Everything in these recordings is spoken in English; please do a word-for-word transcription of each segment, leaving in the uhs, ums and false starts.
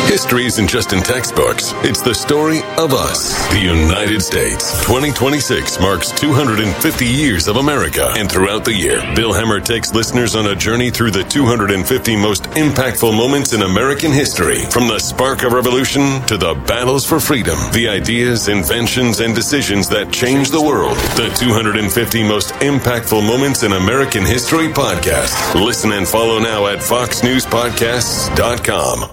History isn't just in textbooks. It's the story of us, the United States. twenty twenty-six marks two hundred fifty years of America. And throughout the year, Bill Hemmer takes listeners on a journey through the two hundred fifty most impactful moments in American history. From the spark of revolution to the battles for freedom, the ideas, inventions, and decisions that changed the world. The two hundred fifty most impactful moments in American history podcast. Listen and follow now at fox news podcasts dot com.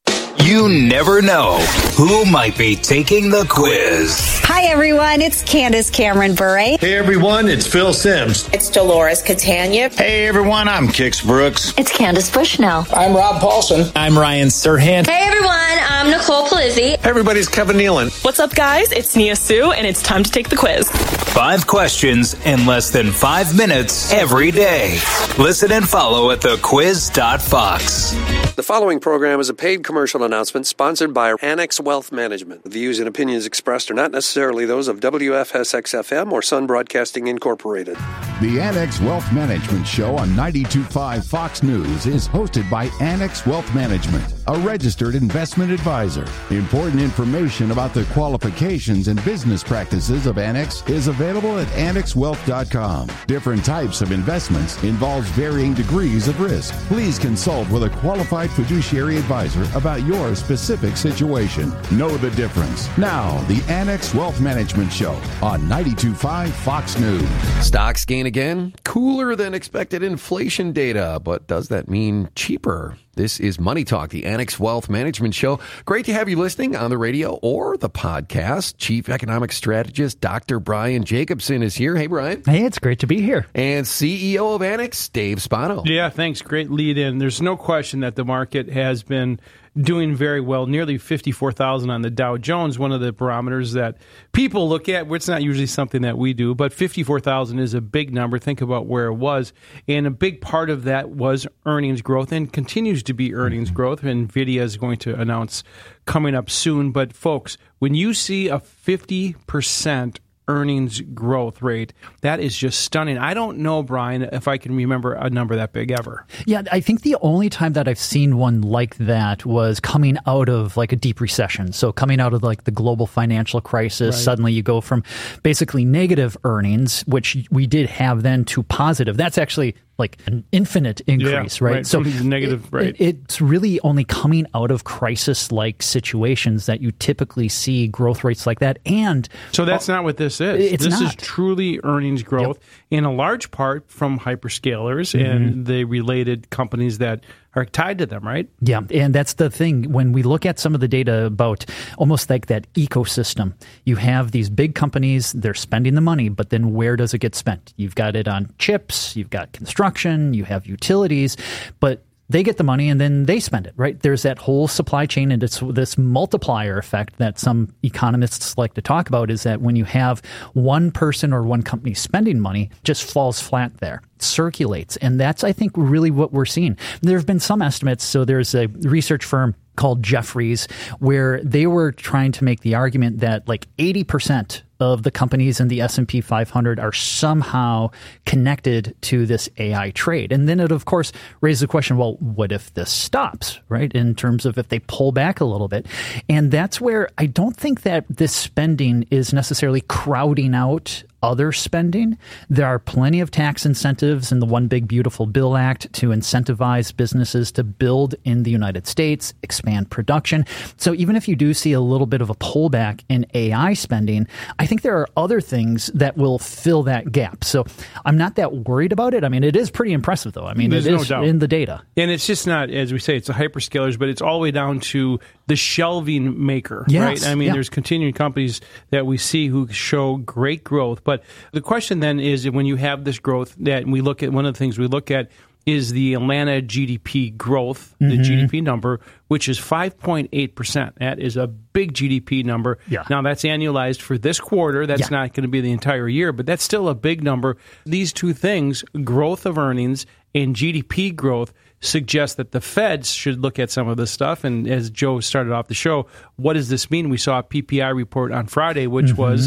You never know who might be taking the quiz. Hi, everyone. It's Candace Cameron Bure. Hey, everyone. It's Phil Sims. It's Dolores Catania. Hey, everyone. I'm Kix Brooks. It's Candace Bushnell. I'm Rob Paulson. I'm Ryan Serhant. Hey, everyone. I'm Nicole Palizzi. Hey, everybody's Kevin Nealon. What's up, guys? It's Nia Sue, and it's time to take the quiz. Five questions in less than five minutes every day. Listen and follow at the quiz dot fox. The following program is a paid commercial announcement sponsored by Annex Wealth Management. The views and opinions expressed are not necessarily those of W F S X F M or Sun Broadcasting Incorporated. The Annex Wealth Management Show on ninety-two point five Fox News is hosted by Annex Wealth Management, a registered investment advisor. Important information about the qualifications and business practices of Annex is available at annex wealth dot com. Different types of investments involves varying degrees of risk. Please consult with a qualified fiduciary advisor about your specific situation. Know the difference. Now, the Annex Wealth Management Show on ninety-two point five Fox News. Stocks gain again. Cooler than expected inflation data, but does that mean cheaper? This is Money Talk, the Annex Wealth Management Show. Great to have you listening on the radio or the podcast. Chief Economic Strategist Doctor Brian Jacobson is here. Hey, Brian. Hey, it's great to be here. And C E O of Annex, Dave Spano. Yeah, thanks. Great lead in. There's no question that the market has been doing very well, nearly fifty-four thousand on the Dow Jones, one of the barometers that people look at. It's not usually something that we do, but fifty-four thousand is a big number. Think about where it was. And a big part of that was earnings growth and continues to be earnings mm-hmm. growth. NVIDIA is going to announce coming up soon. But folks, when you see a fifty percent earnings growth rate, that is just stunning. I don't know, Brian, if I can remember a number that big ever. Yeah, I think the only time that I've seen one like that was coming out of like a deep recession. So coming out of like the global financial crisis, right. Suddenly you go from basically negative earnings, which we did have then, to positive. That's actually like an infinite increase, yeah, right? right? So negative, it, right? It, it's really only coming out of crisis-like situations that you typically see growth rates like that. And so that's uh, not what this is. It's this not. is truly earnings growth, yep. in a large part from hyperscalers mm-hmm. and the related companies that are tied to them, right? Yeah, and that's the thing. When we look at some of the data about almost like that ecosystem, you have these big companies, they're spending the money, but then where does it get spent? You've got it on chips, you've got construction, you have utilities, but they get the money and then they spend it, right? There's that whole supply chain, and it's this multiplier effect that some economists like to talk about, is that when you have one person or one company spending money, it just falls flat there, circulates. And that's, I think, really what we're seeing. There have been some estimates. So there's a research firm called Jefferies where they were trying to make the argument that like eighty percent of the companies in the S and P five hundred are somehow connected to this A I trade. And then it, of course, raises the question, well, what if this stops, right, in terms of if they pull back a little bit? And that's where I don't think that this spending is necessarily crowding out other spending. There are plenty of tax incentives in the One Big Beautiful Bill Act to incentivize businesses to build in the United States, expand production. So even if you do see a little bit of a pullback in A I spending, I think there are other things that will fill that gap. So I'm not that worried about it. I mean, it is pretty impressive, though. I mean, There's it no is doubt. in the data. And it's just not, as we say, it's the hyperscalers, but it's all the way down to the shelving maker, yes, right? I mean, yeah. there's continuing companies that we see who show great growth. But the question then is, when you have this growth, that we look at, one of the things we look at is the Atlanta G D P growth, the mm-hmm. G D P number, which is five point eight percent. That is a big G D P number. Yeah. Now, that's annualized for this quarter. That's yeah. not going to be the entire year, but that's still a big number. These two things, growth of earnings and G D P growth, suggest that the Feds should look at some of this stuff. And as Joe started off the show, what does this mean? We saw a P P I report on Friday, which mm-hmm. was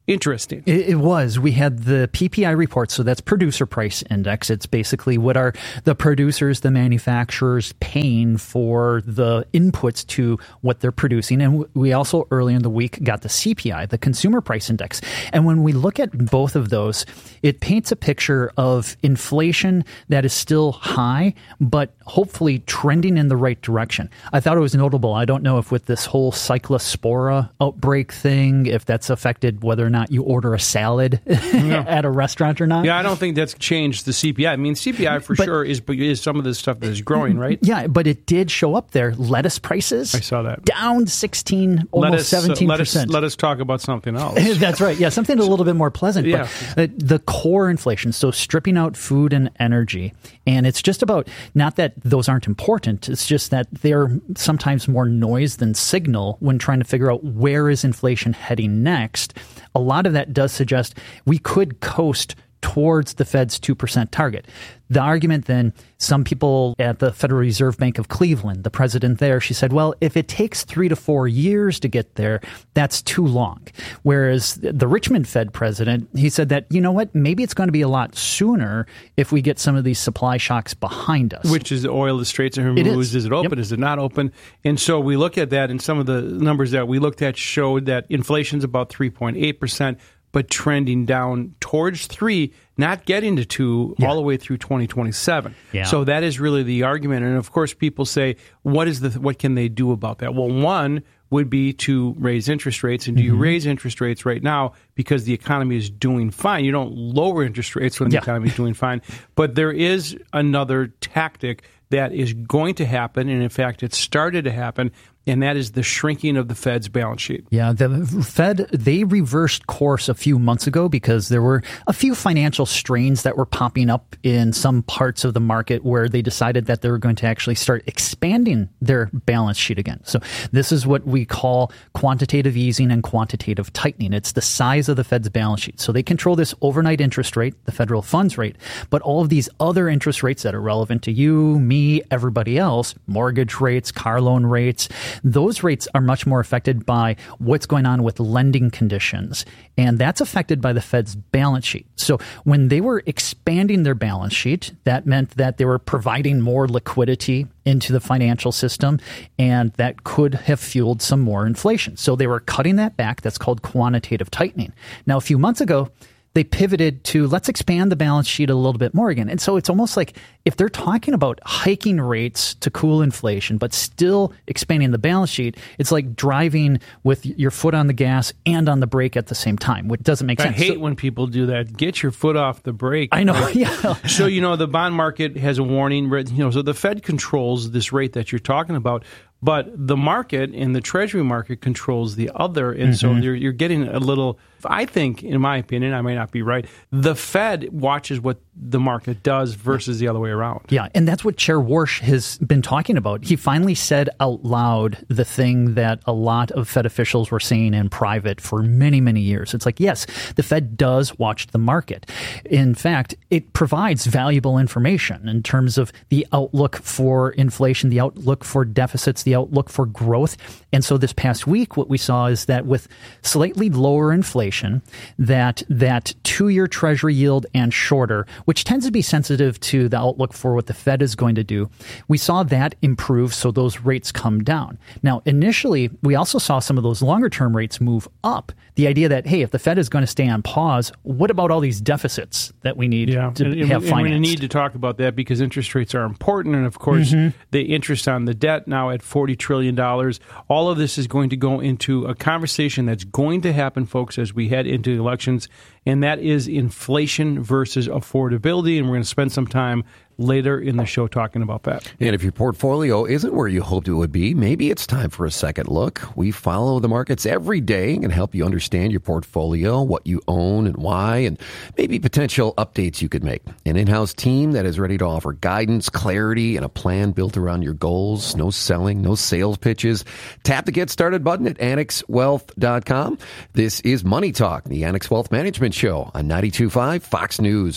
interesting. It, it was. We had the P P I report, so that's Producer Price Index. It's basically what are the producers, the manufacturers paying for the inputs to what they're producing. And we also earlier in the week got the C P I, the Consumer Price Index. And when we look at both of those, it paints a picture of inflation that is still high, but hopefully trending in the right direction. I thought it was notable. I don't know if with this whole cyclospora outbreak thing, if that's affected whether or not you order a salad Yeah. at a restaurant or not. Yeah, I don't think that's changed the C P I. I mean, C P I for But- sure is is some of the stuff that is growing, right? Yeah, but it did show up there. Lettuce prices. I saw that. Down sixteen, almost let us, uh, seventeen let us percent. let us talk about something else. That's right. Yeah, something a little bit more pleasant. Yeah. But uh, the core inflation, so stripping out food and energy, and it's just about, not that those aren't important, it's just that they're sometimes more noise than signal when trying to figure out where is inflation heading next. A lot of that does suggest we could coast towards the Fed's two percent target. The argument then, some people at the Federal Reserve Bank of Cleveland, the president there, she said, well, if it takes three to four years to get there, that's too long. Whereas the Richmond Fed president, he said that, you know what, maybe it's going to be a lot sooner if we get some of these supply shocks behind us. Which is the oil, the Straits of It Hormuz. is. Is it open? Yep. Is it not open? And so we look at that, and some of the numbers that we looked at showed that inflation's about three point eight percent, but trending down towards three, not getting to two Yeah. all the way through twenty twenty-seven. Yeah. So that is really the argument. And of course, people say, what is the what can they do about that? Well, one would be to raise interest rates. And do you Mm-hmm. raise interest rates right now because the economy is doing fine? You don't lower interest rates when the Yeah. economy is doing fine. But there is another tactic that is going to happen, and in fact, it started to happen, and that is the shrinking of the Fed's balance sheet. Yeah, the Fed, they reversed course a few months ago because there were a few financial strains that were popping up in some parts of the market where they decided that they were going to actually start expanding their balance sheet again. So this is what we call quantitative easing and quantitative tightening. It's the size of the Fed's balance sheet. So they control this overnight interest rate, the federal funds rate, but all of these other interest rates that are relevant to you, me, everybody else, mortgage rates, car loan rates, those rates are much more affected by what's going on with lending conditions. And that's affected by the Fed's balance sheet. So when they were expanding their balance sheet, that meant that they were providing more liquidity into the financial system, and that could have fueled some more inflation. So they were cutting that back. That's called quantitative tightening. Now, a few months ago, they pivoted to let's expand the balance sheet a little bit more again. And so it's almost like if they're talking about hiking rates to cool inflation, but still expanding the balance sheet, it's like driving with your foot on the gas and on the brake at the same time, which doesn't make I sense. hate So- when people do that. Get your foot off the brake. I know, yeah. So, you know, the bond market has a warning. You know, so the Fed controls this rate that you're talking about, but the market and the Treasury market controls the other. And so Mm-hmm. you're, you're getting a little, I think, in my opinion, I may not be right, the Fed watches what the market does versus the other way around. Yeah, and that's what Chair Warsh has been talking about. He finally said out loud the thing that a lot of Fed officials were saying in private for many, many years. It's like, yes, the Fed does watch the market. In fact, it provides valuable information in terms of the outlook for inflation, the outlook for deficits, the outlook for growth. And so this past week, what we saw is that with slightly lower inflation, that that two-year Treasury yield and shorter, which tends to be sensitive to the outlook for what the Fed is going to do, we saw that improve, so those rates come down. Now, initially, we also saw some of those longer-term rates move up. The idea that, hey, if the Fed is going to stay on pause, what about all these deficits that we need Yeah, to and, and, have and we financed? need to talk about that because interest rates are important. And, of course, Mm-hmm. the interest on the debt now at forty trillion dollars. All of this is going to go into a conversation that's going to happen, folks, as we head into elections, and that is inflation versus affordability. And we're going to spend some time later in the show talking about that. And if your portfolio isn't where you hoped it would be, maybe it's time for a second look. We follow the markets every day and help you understand your portfolio, what you own and why, and maybe potential updates you could make. An in-house team that is ready to offer guidance, clarity, and a plan built around your goals. No selling, no sales pitches. Tap the Get Started button at annex wealth dot com. This is Money Talk, the Annex Wealth Management Show on ninety-two point five Fox News.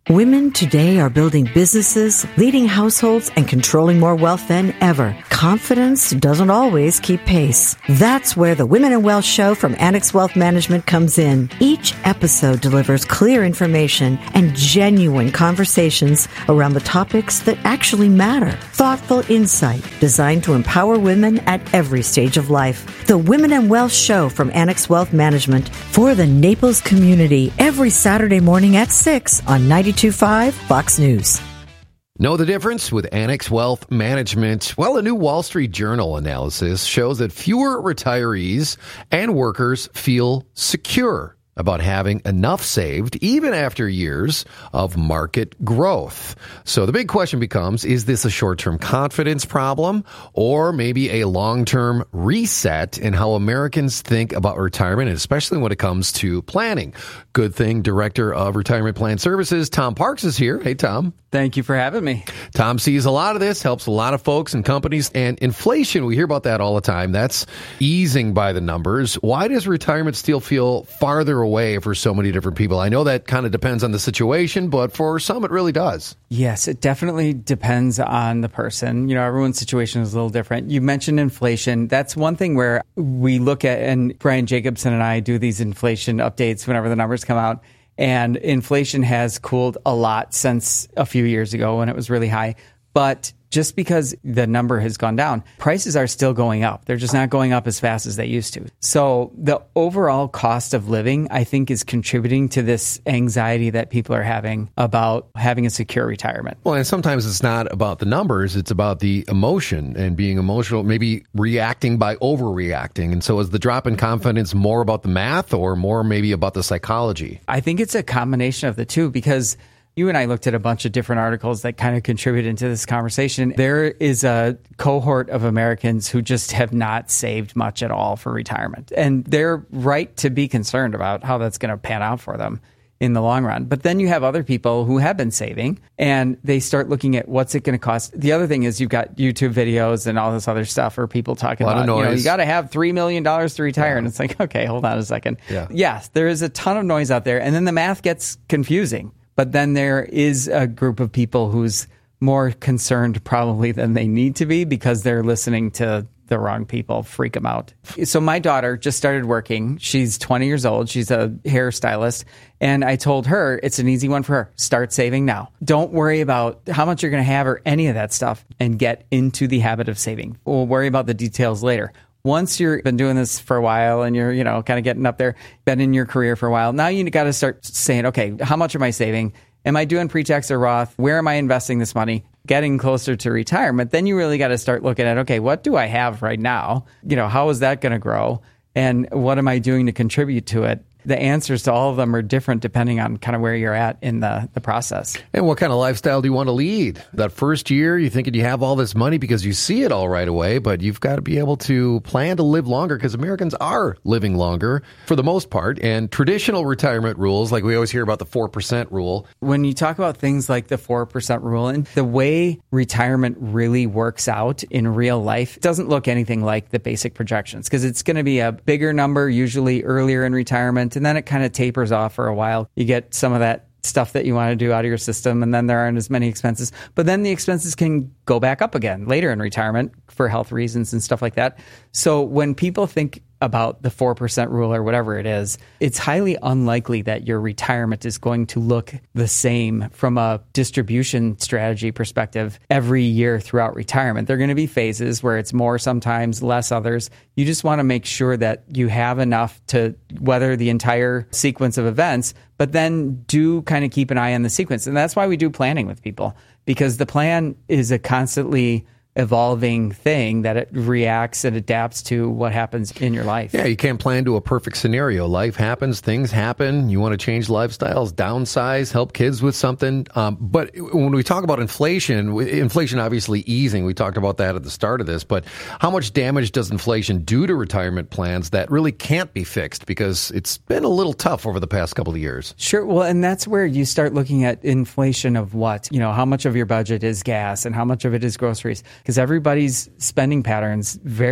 Women today are building businesses, leading households, and controlling more wealth than ever. Confidence doesn't always keep pace. That's where the Women in Wealth show from Annex Wealth Management comes in. Each episode delivers clear information and genuine conversations around the topics that actually matter. Thoughtful insight designed to empower women at every stage of life. The Women in Wealth show from Annex Wealth Management for the Naples community every Saturday morning at six on ninety-two point five Fox News. Know the difference with Annex Wealth Management? Well, a new Wall Street Journal analysis shows that fewer retirees and workers feel secure about having enough saved even after years of market growth. So the big question becomes, is this a short-term confidence problem or maybe a long-term reset in how Americans think about retirement, and especially when it comes to planning? Good thing Director of Retirement Plan Services, Tom Parks, is here. Hey, Tom. Thank you for having me. Tom sees a lot of this, helps a lot of folks and companies, and inflation, we hear about that all the time. That's easing by the numbers. Why does retirement still feel farther away for so many different people? I know that kind of depends on the situation, but for some it really does. Yes, it definitely depends on the person. You know, everyone's situation is a little different. You mentioned inflation. That's one thing where we look at, and Brian Jacobson and I do these inflation updates whenever the numbers come out. And inflation has cooled a lot since a few years ago when it was really high. But just because the number has gone down, prices are still going up. They're just not going up as fast as they used to. So the overall cost of living, I think, is contributing to this anxiety that people are having about having a secure retirement. Well, and sometimes it's not about the numbers. It's about the emotion and being emotional, maybe reacting by overreacting. And so is the drop in confidence more about the math or more maybe about the psychology? I think it's a combination of the two, because you and I looked at a bunch of different articles that kind of contributed into this conversation. There is a cohort of Americans who just have not saved much at all for retirement. And they're right to be concerned about how that's going to pan out for them in the long run. But then you have other people who have been saving and they start looking at what's it going to cost. The other thing is you've got YouTube videos and all this other stuff or people talking about, you know, you got to have three million dollars to retire. Yeah. And it's like, okay, hold on a second. Yeah. Yes, there is a ton of noise out there. And then the math gets confusing. But then there is a group of people who's more concerned probably than they need to be because they're listening to the wrong people freak them out. So my daughter just started working. She's twenty years old. She's a hairstylist. And I told her it's an easy one for her. Start saving now. Don't worry about how much you're going to have or any of that stuff, and get into the habit of saving. We'll worry about the details later. Once you've been doing this for a while and you're, you know, kind of getting up there, been in your career for a while, now you got to start saying, okay, how much am I saving? Am I doing pre-tax or Roth? Where am I investing this money? Getting closer to retirement, then you really got to start looking at, okay, what do I have right now? You know, how is that going to grow? And what am I doing to contribute to it? The answers to all of them are different depending on kind of where you're at in the, the process. And what kind of lifestyle do you want to lead? That first year, you thinking you have all this money because you see it all right away, but you've got to be able to plan to live longer because Americans are living longer for the most part. And traditional retirement rules, like we always hear about the four percent rule. When you talk about things like the four percent rule and the way retirement really works out in real life, it doesn't look anything like the basic projections because it's going to be a bigger number, usually earlier in retirement. And then it kind of tapers off for a while. You get some of that stuff that you want to do out of your system, and then there aren't as many expenses. But then the expenses can go back up again later in retirement for health reasons and stuff like that. So when people think about the four percent rule or whatever it is, it's highly unlikely that your retirement is going to look the same from a distribution strategy perspective every year throughout retirement. There are going to be phases where it's more sometimes, less others. You just want to make sure that you have enough to weather the entire sequence of events, but then do kind of keep an eye on the sequence. And that's why we do planning with people, because the plan is a constantly evolving thing that it reacts and adapts to what happens in your life. Yeah, you can't plan to a perfect scenario. Life happens, things happen. You want to change lifestyles, downsize, help kids with something. Um, but when we talk about inflation, inflation obviously easing, we talked about that at the start of this, but how much damage does inflation do to retirement plans that really can't be fixed? Because it's been a little tough over the past couple of years. Sure. Well, and that's where you start looking at inflation of what? You know, how much of your budget is gas and how much of it is groceries? Because everybody's spending patterns vary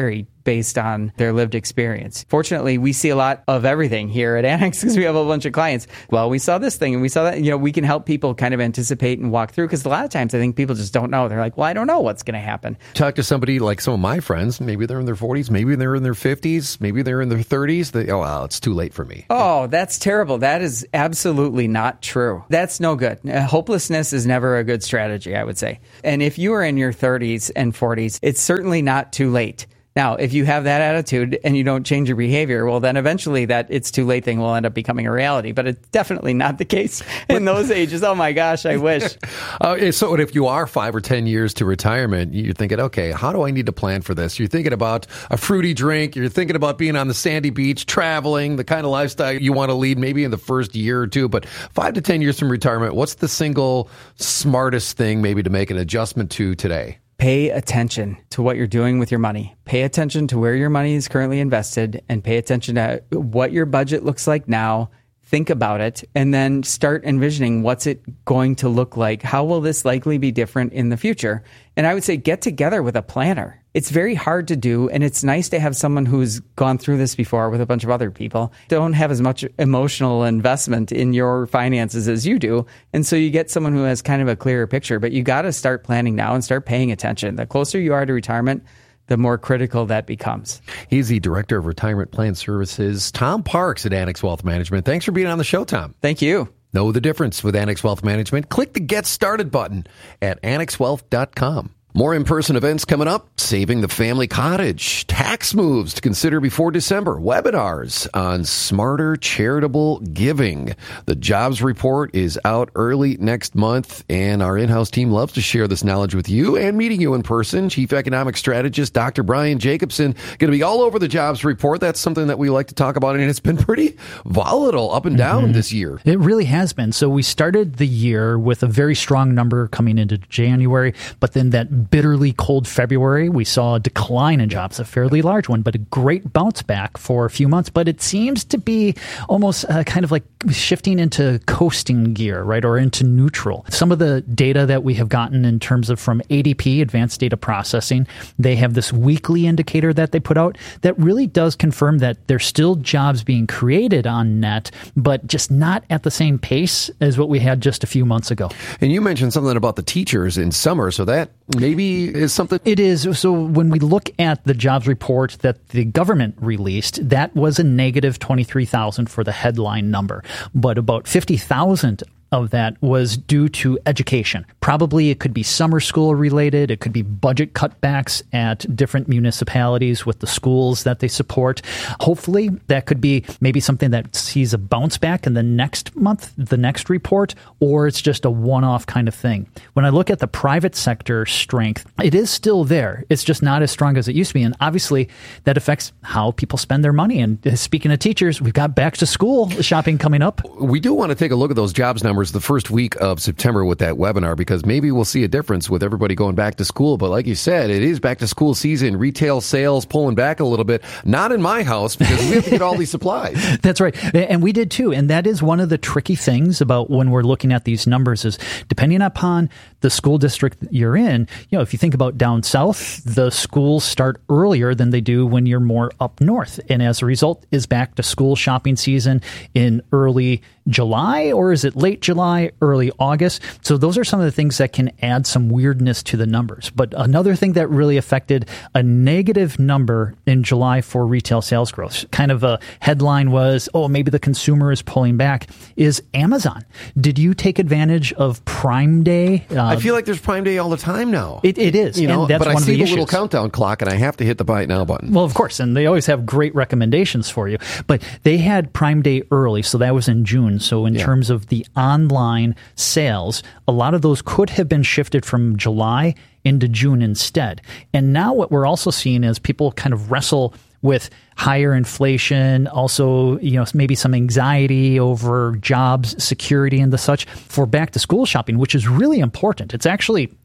based on their lived experience. Fortunately, we see a lot of everything here at Annex because we have a bunch of clients. Well, we saw this thing and we saw that. You know, we can help people kind of anticipate and walk through because a lot of times I think people just don't know. They're like, well, I don't know what's going to happen. Talk to somebody like some of my friends. Maybe they're in their forties. Maybe they're in their fifties. Maybe they're in their thirties. They, oh, well, it's too late for me. Oh, that's terrible. That is absolutely not true. That's no good. Uh, hopelessness is never a good strategy, I would say. And if you are in your thirties and forties, it's certainly not too late. Now, if you have that attitude and you don't change your behavior, well, then eventually that it's too late thing will end up becoming a reality. But it's definitely not the case in those ages. Oh, my gosh, I wish. uh, so if you are five or ten years to retirement, you're thinking, okay, how do I need to plan for this? You're thinking about a fruity drink. You're thinking about being on the sandy beach, traveling, the kind of lifestyle you want to lead maybe in the first year or two. But five to ten years from retirement, what's the single smartest thing maybe to make an adjustment to today? Pay attention to what you're doing with your money. Pay attention to where your money is currently invested and pay attention to what your budget looks like now. Think about it and then start envisioning what's it going to look like. How will this likely be different in the future? And I would say get together with a planner. It's very hard to do, and it's nice to have someone who's gone through this before with a bunch of other people. Don't have as much emotional investment in your finances as you do, and so you get someone who has kind of a clearer picture. But you got to start planning now and start paying attention. The closer you are to retirement, the more critical that becomes. He's the Director of Retirement Plan Services, Tom Parks at Annex Wealth Management. Thanks for being on the show, Tom. Thank you. Know the difference with Annex Wealth Management? Click the Get Started button at annex wealth dot com. More in-person events coming up. Saving the Family Cottage. Tax moves to consider before December. Webinars on smarter charitable giving. The jobs report is out early next month, and our in-house team loves to share this knowledge with you and meeting you in person. Chief Economic Strategist Doctor Brian Jacobson going to be all over the jobs report. That's something that we like to talk about, and it's been pretty volatile up and down mm-hmm. this year. It really has been. So we started the year with a very strong number coming into January, but then that bitterly cold February, we saw a decline in jobs, a fairly large one, but a great bounce back for a few months. But it seems to be almost uh, kind of like shifting into coasting gear, right, or into neutral. Some of the data that we have gotten in terms of from A D P, Advanced Data Processing, they have this weekly indicator that they put out that really does confirm that there's still jobs being created on net, but just not at the same pace as what we had just a few months ago. And you mentioned something about the teachers in summer, so that maybe is something. It is. So when we look at the jobs report that the government released, that was a negative twenty-three thousand for the headline number, but about fifty thousand of that was due to education. Probably it could be summer school related. It could be budget cutbacks at different municipalities with the schools that they support. Hopefully that could be maybe something that sees a bounce back in the next month, the next report, or it's just a one-off kind of thing. When I look at the private sector strength, it is still there. It's just not as strong as it used to be. And obviously that affects how people spend their money. And speaking of teachers, we've got back to school shopping coming up. We do want to take a look at those jobs numbers the first week of September with that webinar, because maybe we'll see a difference with everybody going back to school. But like you said, it is back to school season. Retail sales pulling back a little bit. Not in my house because we have to get all these supplies. That's right. And we did too. And that is one of the tricky things about when we're looking at these numbers is depending upon the school district you're in, you know, if you think about down south, the schools start earlier than they do when you're more up north. And as a result, is back to school shopping season in early July, or is it late July, early August? So those are some of the things that can add some weirdness to the numbers. But another thing that really affected a negative number in July for retail sales growth, kind of a headline was, oh, maybe the consumer is pulling back, is Amazon. Did you take advantage of Prime Day? Uh, I feel like there's Prime Day all the time now. It, it is. You know, and that's but one I of see the, the little countdown clock and I have to hit the buy it now button. Well, of course. And they always have great recommendations for you. But they had Prime Day early, so that was in June. So in yeah. terms of the online sales, a lot of those could have been shifted from July into June instead. And now what we're also seeing is people kind of wrestle with higher inflation, also, you know, maybe some anxiety over jobs security and the such for back to school shopping, which is really important. It's actually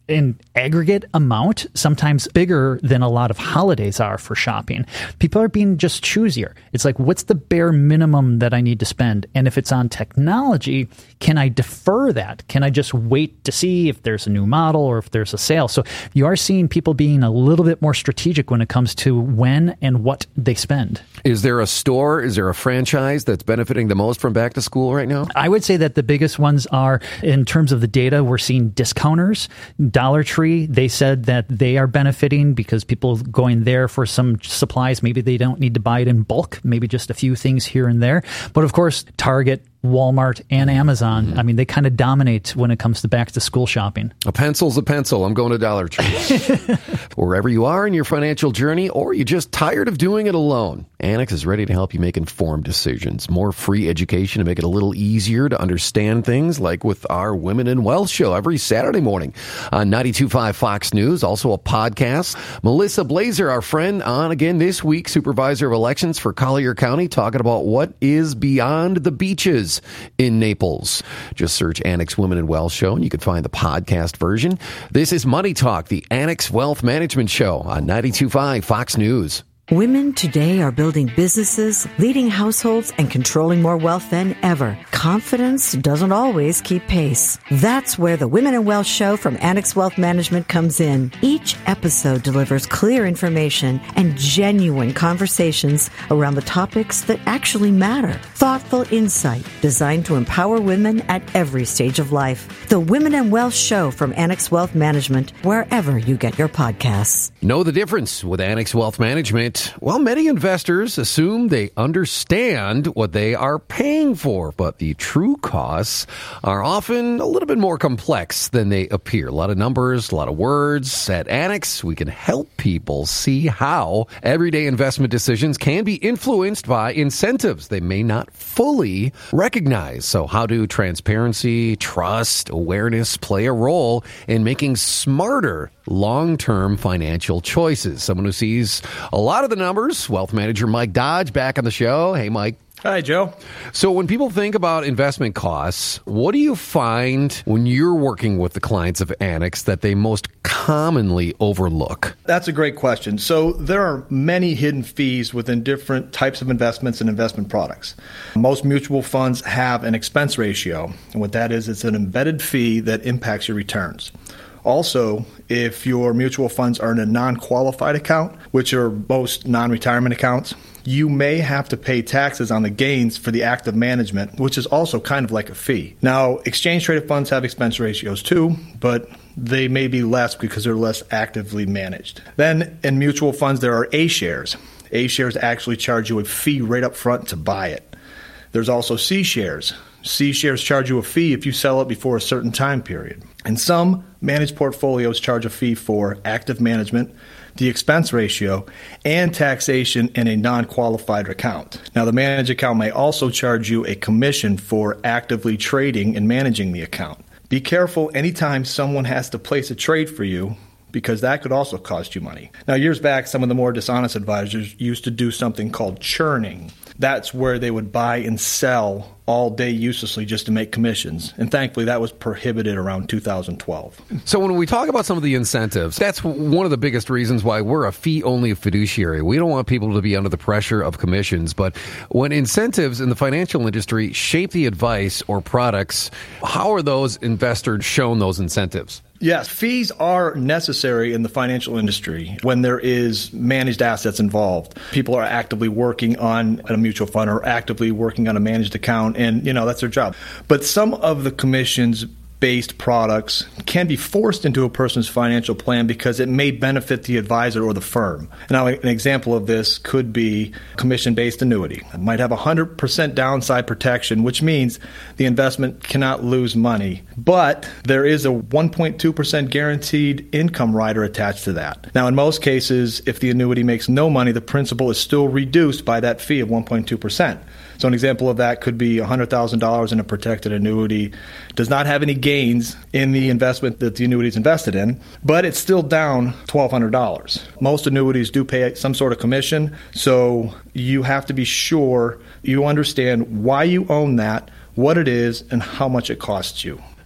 in aggregate amount, sometimes bigger than a lot of holidays are for shopping. People are being just choosier. It's like, what's the bare minimum that I need to spend? And if it's on technology, can I defer that? Can I just wait to see if there's a new model or if there's a sale? So you are seeing people being a little bit more strategic when it comes to when and what they spend. Is there a store, is there a franchise that's benefiting the most from back to school right now? I would say that the biggest ones are, in terms of the data, we're seeing discounters. Dollar Tree, they said that they are benefiting because people going there for some supplies, maybe they don't need to buy it in bulk, maybe just a few things here and there. But of course, Target, Walmart, and Amazon, mm-hmm. I mean, they kind of dominate when it comes to back to school shopping. A pencil's a pencil. I'm going to Dollar Tree. Wherever you are in your financial journey, or you're just tired of doing it alone, Annex is ready to help you make informed decisions. More free education to make it a little easier to understand things, like with our Women in Wealth show every Saturday morning on ninety-two point five Fox News, also a podcast. Melissa Blazer, our friend, on again this week, Supervisor of Elections for Collier County, talking about what is beyond the beaches in Naples. Just search Annex Women in Wealth Show and you can find the podcast version. This is Money Talk, the Annex Wealth Management Show on ninety-two point five Fox News. Women today are building businesses, leading households, and controlling more wealth than ever. Confidence doesn't always keep pace. That's where the Women in Wealth show from Annex Wealth Management comes in. Each episode delivers clear information and genuine conversations around the topics that actually matter. Thoughtful insight designed to empower women at every stage of life. The Women in Wealth show from Annex Wealth Management, wherever you get your podcasts. Know the difference with Annex Wealth Management. Well, many investors assume they understand what they are paying for, but the true costs are often a little bit more complex than they appear. A lot of numbers, a lot of words. At Annex, we can help people see how everyday investment decisions can be influenced by incentives they may not fully recognize. So how do transparency, trust, awareness play a role in making smarter long-term financial choices? Someone who sees a lot of the numbers, wealth manager Mike Dodge, back on the show. Hey, Mike. Hi, Joe. So when people think about investment costs, what do you find when you're working with the clients of Annex that they most commonly overlook? That's a great question. So there are many hidden fees within different types of investments and investment products. Most mutual funds have an expense ratio. And what that is, it's an embedded fee that impacts your returns. Also, if your mutual funds are in a non-qualified account, which are most non-retirement accounts, you may have to pay taxes on the gains for the active management, which is also kind of like a fee. Now, exchange-traded funds have expense ratios too, but they may be less because they're less actively managed. Then, in mutual funds, there are A-shares. A-shares actually charge you a fee right up front to buy it. There's also C-shares. C-shares charge you a fee if you sell it before a certain time period. And some managed portfolios charge a fee for active management, the expense ratio, and taxation in a non-qualified account. Now, the managed account may also charge you a commission for actively trading and managing the account. Be careful anytime someone has to place a trade for you, because that could also cost you money. Now, years back, some of the more dishonest advisors used to do something called churning. That's where they would buy and sell all day uselessly just to make commissions. And thankfully, that was prohibited around two thousand twelve. So when we talk about some of the incentives, that's one of the biggest reasons why we're a fee-only fiduciary. We don't want people to be under the pressure of commissions. But when incentives in the financial industry shape the advice or products, how are those investors shown those incentives? Yes, fees are necessary in the financial industry when there is managed assets involved. People are actively working on a mutual fund or actively working on a managed account, and, you know, that's their job. But some of the commissions based products can be forced into a person's financial plan because it may benefit the advisor or the firm. Now, an example of this could be commission-based annuity. It might have one hundred percent downside protection, which means the investment cannot lose money, but there is a one point two percent guaranteed income rider attached to that. Now, in most cases, if the annuity makes no money, the principal is still reduced by that fee of one point two percent. So an example of that could be one hundred thousand dollars in a protected annuity, does not have any gains in the investment that the annuity is invested in, but it's still down twelve hundred dollars. Most annuities do pay some sort of commission, so you have to be sure you understand why you own that, what it is, and how much it costs you.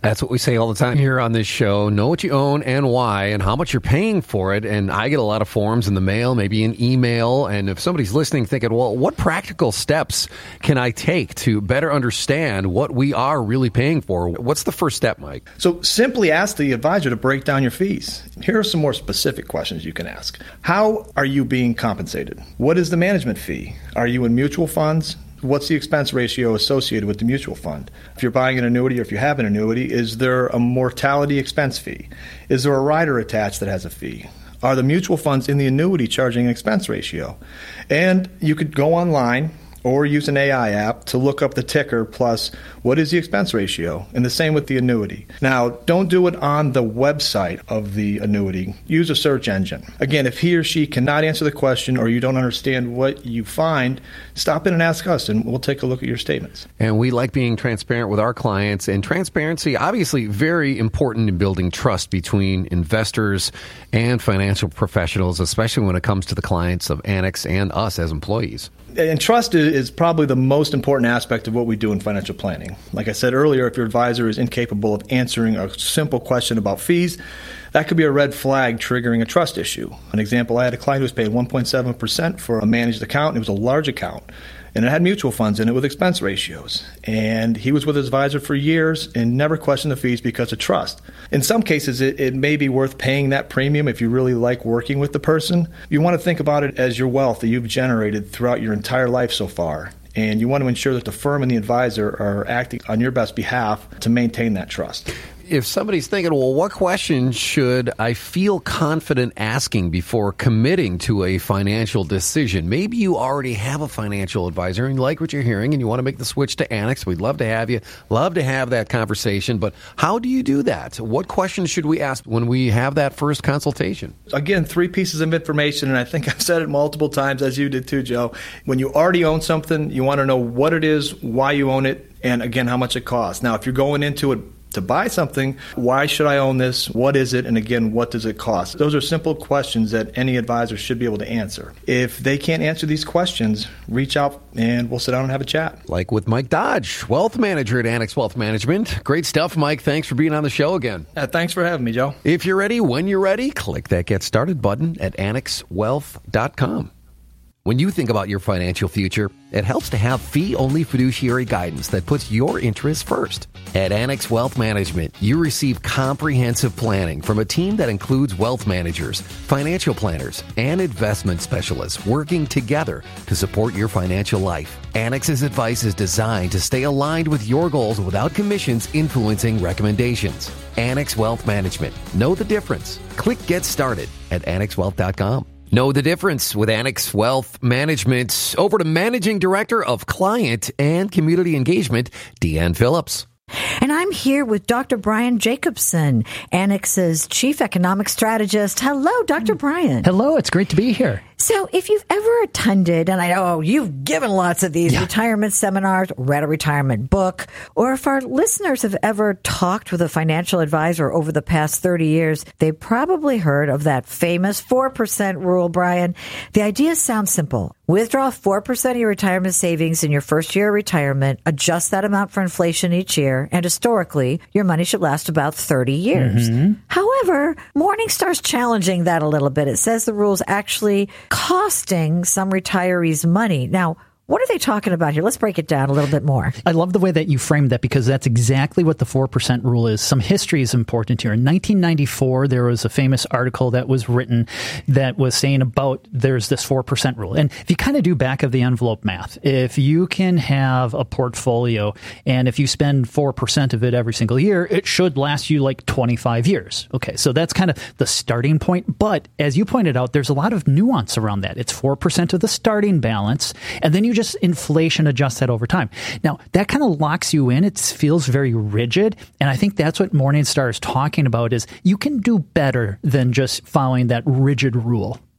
That's what we say all the time here on this show. Know what you own and why and how much you're paying for it. And I get a lot of forms in the mail, maybe an email. And if somebody's listening thinking, well, what practical steps can I take to better understand what we are really paying for? What's the first step, Mike? So simply ask the advisor to break down your fees. Here are some more specific questions you can ask. How are you being compensated? What is the management fee? Are you in mutual funds? What's the expense ratio associated with the mutual fund? If you're buying an annuity or if you have an annuity, is there a mortality expense fee? Is there a rider attached that has a fee? Are the mutual funds in the annuity charging an expense ratio? And you could go online or use an A I app to look up the ticker plus what is the expense ratio, and the same with the annuity. Now, don't do it on the website of the annuity. Use a search engine. Again, if he or she cannot answer the question or you don't understand what you find, stop in and ask us, and we'll take a look at your statements. And we like being transparent with our clients, and transparency, obviously, very important in building trust between investors and financial professionals, especially when it comes to the clients of Annex and us as employees. And trust is probably the most important aspect of what we do in financial planning. Like I said earlier, if your advisor is incapable of answering a simple question about fees, that could be a red flag triggering a trust issue. An example, I had a client who was paid one point seven percent for a managed account, and it was a large account. And it had mutual funds in it with expense ratios. And he was with his advisor for years and never questioned the fees because of trust. In some cases, it, it may be worth paying that premium if you really like working with the person. You want to think about it as your wealth that you've generated throughout your entire life so far. And you want to ensure that the firm and the advisor are acting on your best behalf to maintain that trust. If somebody's thinking, well, what questions should I feel confident asking before committing to a financial decision? Maybe you already have a financial advisor and you like what you're hearing and you want to make the switch to Annex. We'd love to have you, love to have that conversation. But how do you do that? What questions should we ask when we have that first consultation? Again, three pieces of information, and I think I've said it multiple times, as you did too, Joe. When you already own something, you want to know what it is, why you own it, and again, how much it costs. Now, if you're going into it to buy something, why should I own this? What is it? And again, what does it cost? Those are simple questions that any advisor should be able to answer. If they can't answer these questions, reach out and we'll sit down and have a chat. Like with Mike Dodge, wealth manager at Annex Wealth Management. Great stuff, Mike. Thanks for being on the show again. Uh, thanks for having me, Joe. If you're ready, when you're ready, click that Get Started button at annex wealth dot com. When you think about your financial future, it helps to have fee-only fiduciary guidance that puts your interests first. At Annex Wealth Management, you receive comprehensive planning from a team that includes wealth managers, financial planners, and investment specialists working together to support your financial life. Annex's advice is designed to stay aligned with your goals without commissions influencing recommendations. Annex Wealth Management. Know the difference. Click Get Started at annex wealth dot com. Know the difference with Annex Wealth Management. Over to Managing Director of Client and Community Engagement, Deanne Phillips. And I'm here with Doctor Brian Jacobson, Annex's Chief Economic Strategist. Hello, Doctor Brian. Hello, it's great to be here. So if you've ever attended, and I know you've given lots of these yeah. retirement seminars, read a retirement book, or if our listeners have ever talked with a financial advisor over the past thirty years, they've probably heard of that famous four percent rule, Brian. The idea sounds simple. Withdraw four percent of your retirement savings in your first year of retirement, adjust that amount for inflation each year, and historically, your money should last about thirty years. Mm-hmm. However, Morningstar's challenging that a little bit. It says the rule's actually costing some retirees money. Now, what are they talking about here? Let's break it down a little bit more. I love the way that you framed that because that's exactly what the four percent rule is. Some history is important here. In nineteen ninety-four, there was a famous article that was written that was saying about there's this four percent rule. And if you kind of do back of the envelope math, if you can have a portfolio and if you spend four percent of it every single year, it should last you like twenty-five years. Okay, so that's kind of the starting point. But as you pointed out, there's a lot of nuance around that. It's four percent of the starting balance, and then you just inflation adjust that over time. Now, that kind of locks you in. It feels very rigid. And I think that's what Morningstar is talking about is you can do better than just following that rigid rule.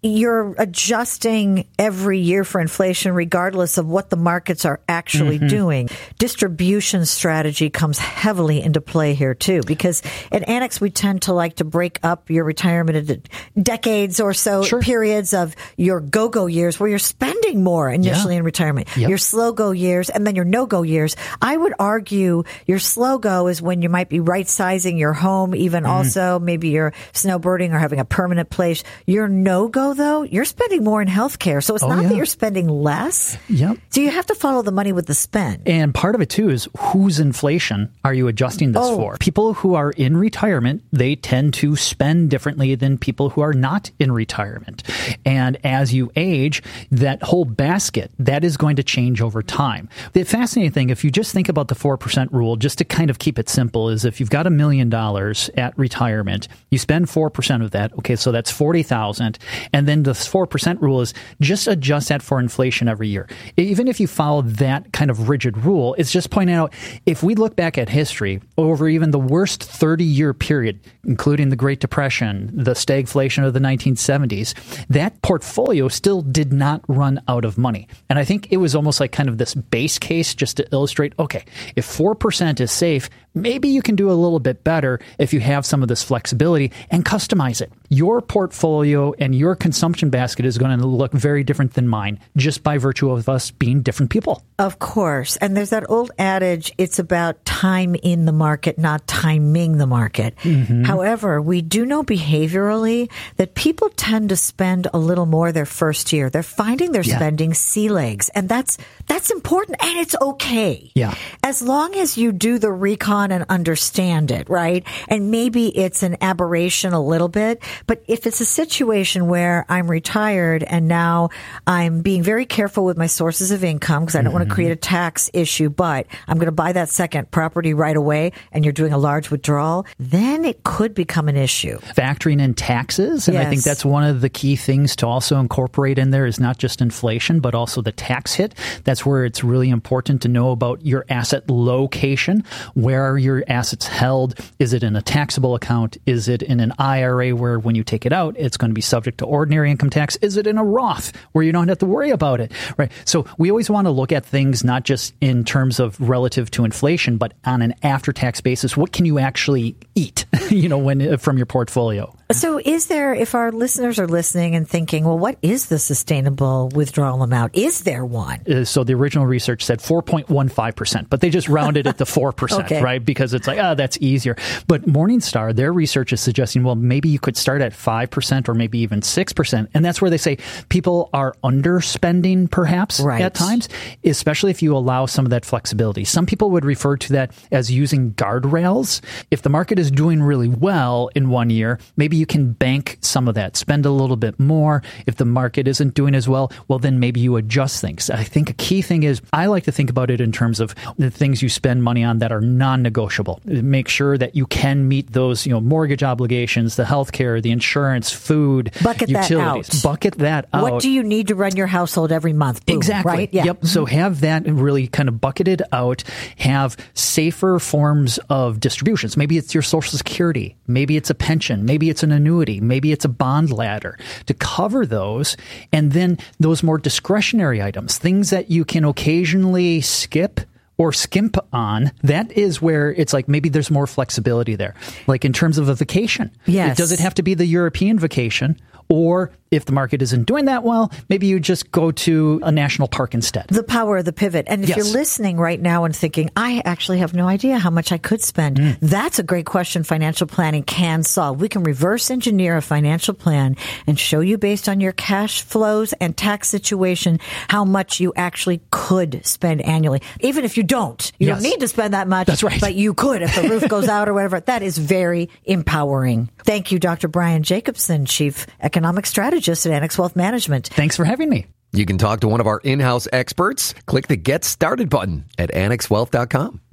you're adjusting every year for inflation regardless of what the markets are actually mm-hmm. doing. Distribution strategy comes heavily into play here too, because at Annex we tend to like to break up your retirement into decades or so sure. periods of your go-go years where you're spending more initially yeah. in retirement, yep. your slow-go years, and then your no-go years. I would argue your slow-go is when you might be right-sizing your home, even mm-hmm. also maybe you're snowbirding or having a permanent place. Your no-go, though, you're spending more in healthcare. So it's oh, not yeah. that you're spending less. Yep. So you have to follow the money with the spend. And part of it, too, is whose inflation are you adjusting this oh. for? People who are in retirement, they tend to spend differently than people who are not in retirement. And as you age, that whole basket, that is going to change over time. The fascinating thing, if you just think about the four percent rule, just to kind of keep it simple, is if you've got a million dollars at retirement, you spend four percent of that. Okay, so that's forty thousand dollars. And then the four percent rule is just adjust that for inflation every year. Even if you follow that kind of rigid rule, it's just pointing out, if we look back at history over even the worst thirty-year period, including the Great Depression, the stagflation of the nineteen seventies, that portfolio still did not run out of money. And I think it was almost like kind of this base case just to illustrate, okay, if four percent is safe, maybe you can do a little bit better if you have some of this flexibility and customize it. Your portfolio and your consumption basket is going to look very different than mine just by virtue of us being different people. Of course. And there's that old adage, it's about time in the market, not timing the market. Mm-hmm. However, we do know behaviorally that people tend to spend a little more their first year. They're finding they're yeah. spending sea legs. And that's that's important, and it's okay. Yeah. As long as you do the recon and understand it, right? And maybe it's an aberration a little bit, but if it's a situation where I'm retired and now I'm being very careful with my sources of income because I don't mm-hmm. want to create a tax issue, but I'm going to buy that second property right away and you're doing a large withdrawal, then it could become an issue. Factoring in taxes, and yes. I think that's one of the key things to also incorporate in there is not just inflation, but also the tax hit. That's where it's really important to know about your asset location. Where are your assets held? Is it in a taxable account? Is it in an I R A where when you take it out, it's going to be subject to ordinary income tax? Is it in a Roth where you don't have to worry about it? Right. So we always want to look at things not just in terms of relative to inflation, but on an after-tax basis. What can you actually eat, you know, when from your portfolio? So is there, if our listeners are listening and thinking, well, what is the sustainable withdrawal amount? Is there one? Uh, so the original research said four point one five percent, but they just rounded it to four percent, okay. right? Because it's like, ah, oh, that's easier. But Morningstar, their research is suggesting, well, maybe you could start at five percent or maybe even six percent. And that's where they say people are underspending perhaps right. at times, especially if you allow some of that flexibility. Some people would refer to that as using guardrails. If the market is doing really well in one year, maybe you can bank some of that, spend a little bit more. If the market isn't doing as well, well, then maybe you adjust things. I think a key thing is I like to think about it in terms of the things you spend money on that are non-negotiable. Make sure that you can meet those, you know, mortgage obligations, the healthcare, the insurance, food, Bucket utilities. That out. Bucket that out. What do you need to run your household every month? Boom, exactly. Right? Yeah. Yep. So have that really kind of bucketed out. Have safer forms of distributions. Maybe it's your Social Security. Maybe it's a pension. Maybe it's an annuity. Maybe it's a bond ladder to cover those. And then those more discretionary items, things that you can occasionally skip or skimp on, that is where it's like maybe there's more flexibility there. Like in terms of a vacation. Yes. Does it have to be the European vacation? Or if the market isn't doing that well, maybe you just go to a national park instead. The power of the pivot. And if yes. you're listening right now and thinking, I actually have no idea how much I could spend, mm. that's a great question financial planning can solve. We can reverse engineer a financial plan and show you based on your cash flows and tax situation how much you actually could spend annually. Even if you don't. You yes. don't need to spend that much. That's right. But you could if the roof goes out or whatever. That is very empowering. Thank you, Doctor Brian Jacobson, Chief Economic Strategist at Annex Wealth Management. Thanks for having me. You can talk to one of our in-house experts. Click the Get Started button at annex wealth dot com.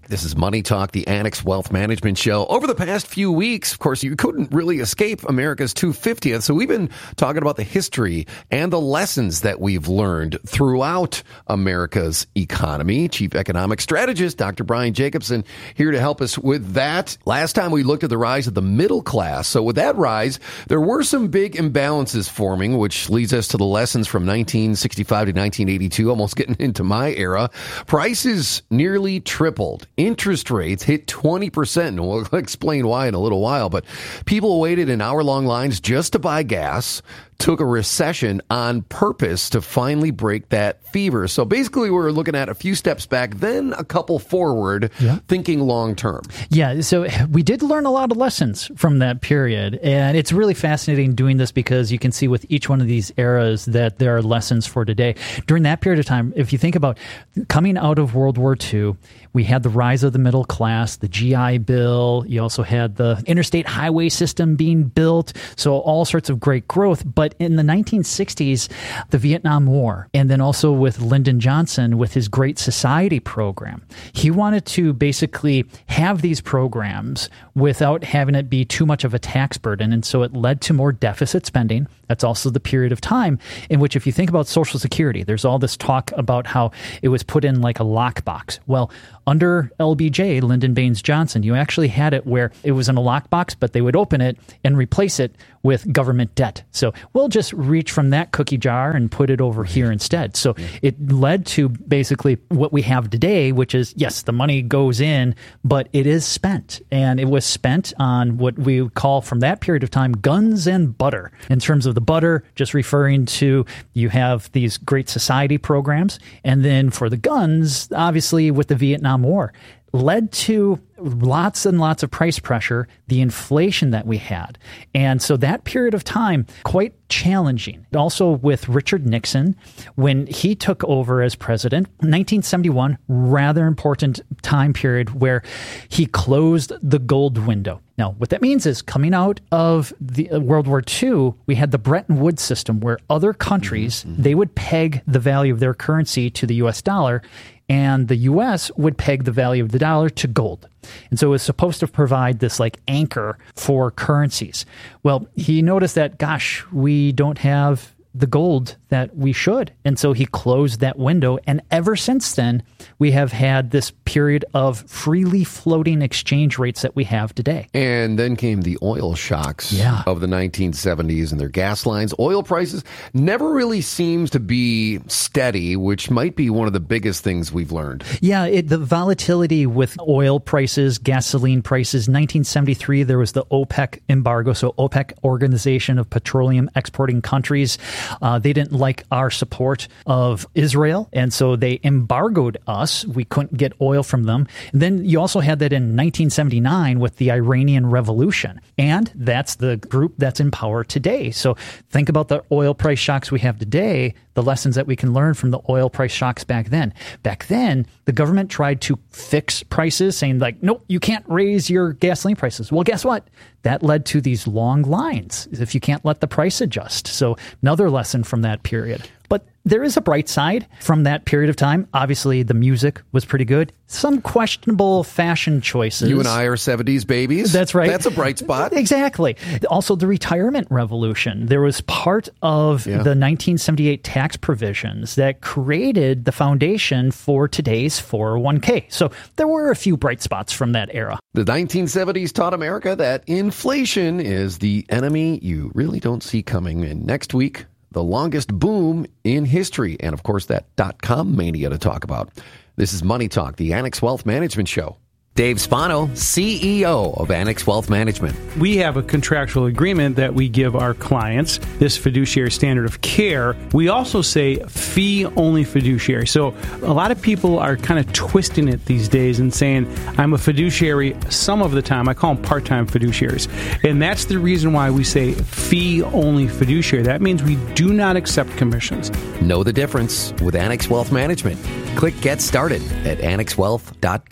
This is Money Talk, the Annex Wealth Management Show. Over the past few weeks, of course, you couldn't really escape America's two hundred fiftieth. So we've been talking about the history and the lessons that we've learned throughout America's economy. Chief Economic Strategist, Doctor Brian Jacobson, here to help us with that. Last time we looked at the rise of the middle class. So with that rise, there were some big imbalances forming, which leads us to the lessons from nineteen sixty-five to nineteen eighty-two, almost getting into my era. Prices nearly tripled. Interest rates hit twenty percent, and we'll explain why in a little while. But people waited in hour-long lines just to buy gas, took a recession on purpose to finally break that fever. So basically, we're looking at a few steps back, then a couple forward, yeah. thinking long-term. Yeah, so we did learn a lot of lessons from that period. And it's really fascinating doing this because you can see with each one of these eras that there are lessons for today. During that period of time, if you think about coming out of World War Two, we had the rise of the middle class, the G I Bill. You also had the interstate highway system being built. So all sorts of great growth. But in the nineteen sixties, the Vietnam War, and then also with Lyndon Johnson with his Great Society program, he wanted to basically have these programs without having it be too much of a tax burden. And so it led to more deficit spending. That's also the period of time in which, if you think about Social Security, there's all this talk about how it was put in like a lockbox. Well, under L B J, Lyndon Baines Johnson, you actually had it where it was in a lockbox, but they would open it and replace it with government debt. So we'll just reach from that cookie jar and put it over here instead. So it led to basically what we have today, which is, yes, the money goes in, but it is spent. And it was spent on what we would call from that period of time, guns and butter. In terms of the butter, just referring to you have these Great Society programs. And then for the guns, obviously with the Vietnam War, led to lots and lots of price pressure, the inflation that we had. And so that period of time, quite challenging. Also with Richard Nixon, when he took over as president, nineteen seventy-one, rather important time period where he closed the gold window. Now, what that means is coming out of the uh, World War Two, we had the Bretton Woods system where other countries, mm-hmm. they would peg the value of their currency to the U S dollar, and the U S would peg the value of the dollar to gold. And so it was supposed to provide this like anchor for currencies. Well, he noticed that, gosh, we don't have the gold that we should. And so he closed that window. And ever since then, we have had this period of freely floating exchange rates that we have today. And then came the oil shocks yeah. of the nineteen seventies and their gas lines. Oil prices never really seems to be steady, which might be one of the biggest things we've learned. Yeah, it, the volatility with oil prices, gasoline prices. nineteen seventy-three, there was the OPEC embargo. So OPEC, Organization of Petroleum Exporting Countries. Uh, they didn't like our support of Israel, and so they embargoed us. We couldn't get oil from them. And then you also had that in nineteen seventy-nine with the Iranian Revolution, and that's the group that's in power today. So think about the oil price shocks we have today, the lessons that we can learn from the oil price shocks back then. Back then, the government tried to fix prices, saying like, nope, you can't raise your gasoline prices. Well, guess what? That led to these long lines if you can't let the price adjust. So another lesson from that period. But there is a bright side from that period of time. Obviously, the music was pretty good. Some questionable fashion choices. You and I are seventies babies. That's right. That's a bright spot. Exactly. Also, the retirement revolution. There was part of yeah. the nineteen seventy-eight tax provisions that created the foundation for today's four oh one k. So there were a few bright spots from that era. The nineteen seventies taught America that inflation is the enemy you really don't see coming. And next week, the longest boom in history. And of course, that dot-com mania to talk about. This is Money Talk, the Annex Wealth Management Show. Dave Spano, C E O of Annex Wealth Management. We have a contractual agreement that we give our clients, this fiduciary standard of care. We also say fee-only fiduciary. So a lot of people are kind of twisting it these days and saying, I'm a fiduciary some of the time. I call them part-time fiduciaries. And that's the reason why we say fee-only fiduciary. That means we do not accept commissions. Know the difference with Annex Wealth Management. Click Get Started at annex wealth dot com.